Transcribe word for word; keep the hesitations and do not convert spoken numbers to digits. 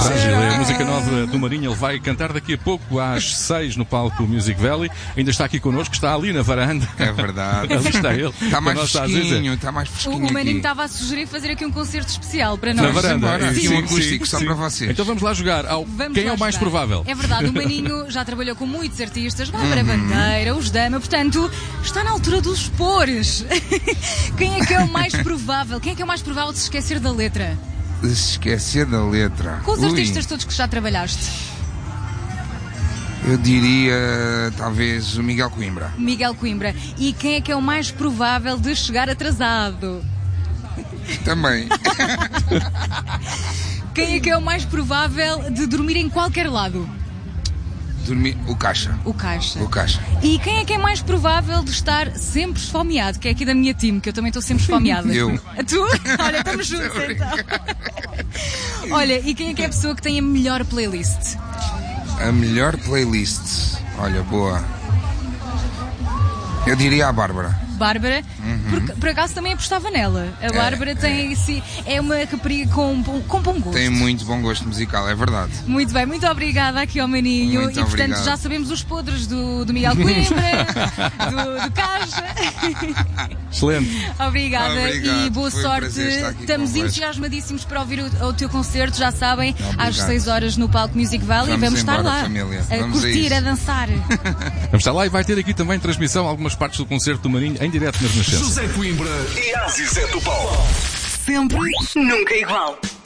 Frágil é a música nova do Marinho. Ele vai cantar daqui a pouco às seis no palco Music Valley. Ainda está aqui connosco, está ali na varanda. É verdade. Ali está ele. Está mais fresquinho, está mais fresquinho. O, o Marinho aqui. estava a sugerir fazer aqui um concerto especial para nós. Na varanda. Embora, Sim, aqui um sim, acústico sim, só sim. para vocês. Então vamos lá jogar ao Vamos quem lá é o mais jogar. provável. É verdade, o Maninho já trabalhou com muitos artistas, Bárbara Bandeira, os Dama, portanto, está na altura dos expores. Quem é que é o mais provável? Quem é que é o mais provável de se esquecer da letra? De se esquecer da letra. Com os Ui, artistas todos que já trabalhaste. Eu diria, talvez, o Miguel Coimbra. Miguel Coimbra. E quem é que é o mais provável de chegar atrasado? Também. Quem é que é o mais provável de dormir em qualquer lado? Dormir, o Caixa. O Caixa. O Caixa. E quem é que é mais provável de estar sempre esfomeado? Que é aqui da minha time, que eu também estou sempre esfomeada. Eu. Tu? Olha, estamos juntos então. Olha, e quem é que é a pessoa que tem a melhor playlist? A melhor playlist. Olha, boa. Eu diria a Bárbara. Bárbara, Uhum. por, por acaso também apostava nela. A Bárbara é. tem esse, é uma rapariga com, com bom gosto. Tem muito bom gosto musical, é verdade. Muito bem, muito obrigada aqui ao Maninho. Muito e portanto obrigado. já sabemos os podres do, do Miguel Coimbra, do, do Caixa. Excelente. Obrigada Obrigado, e boa foi um sorte. prazer estar aqui Estamos convosco. entusiasmadíssimos para ouvir o, o teu concerto, já sabem, Obrigado. às seis horas no palco Music Valley. Vamos Vamos estar embora, lá família. a Vamos a curtir, isso. a, dançar. Vamos estar lá e vai ter aqui também transmissão algumas partes do concerto do Marinho em direto na Renascença. José Coimbra e Aziz Zé do Paulo. Sempre, nunca igual.